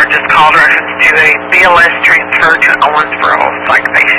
just called reference to a BLS transfer to Owensboro psych patient.